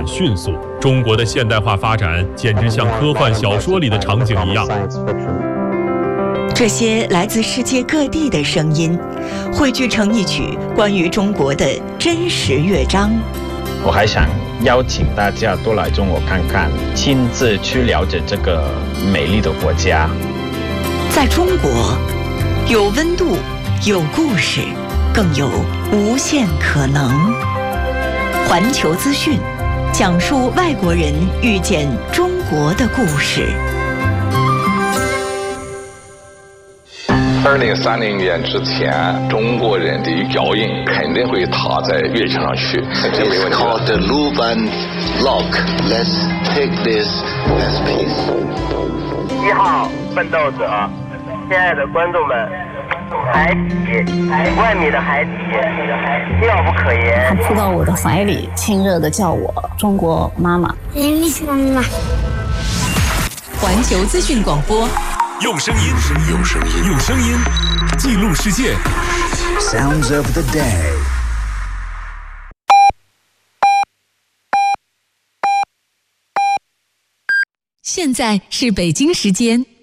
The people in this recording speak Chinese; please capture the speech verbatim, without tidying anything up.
展迅速，中国的现代化发展简直像科幻小说里的场景一样。 这些来自世界各地的声音，汇聚成一曲关于中国的真实乐章。 我还想邀请大家多来中国看看，亲自去了解这个美丽的国家。 在中国，有温度，有故事，更有无限可能。环球资讯，讲述外国人遇见中国的故事。 二零三零年之前，中国人的脚印肯定会踏在月球上去，这没问题。 It's called the Luban Log. Let's take this as peace. 一号奋斗者，亲爱的观众们，海底万米的海底，妙不可言。 他扑到我的怀里，亲热地叫我中国妈妈。 妈妈。 环球资讯广播。 用声音，用声音，用声音记录世界。 Sounds of the day。 现在是北京时间